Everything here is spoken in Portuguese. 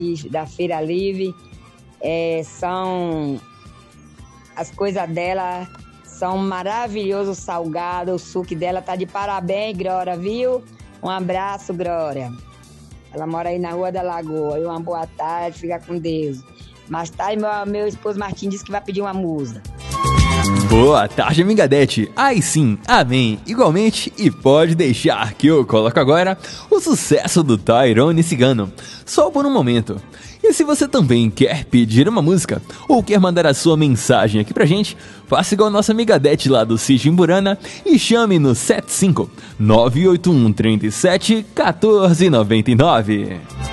da Feira Livre. As coisas dela são maravilhosos, salgado, o suco dela tá de parabéns, Glória, viu? Um abraço, Glória. Ela mora aí na Rua da Lagoa. E uma boa tarde, fica com Deus. Mais tarde, meu esposo Martim disse que vai pedir uma música. Boa tarde, amigadete. Ai sim, amém. Igualmente, e pode deixar que eu coloco agora o sucesso do Tyrone Cigano, só por um momento. E se você também quer pedir uma música ou quer mandar a sua mensagem aqui pra gente, faça igual a nossa amigadete lá do Sítio Imburana e chame no 75 981 37 1499.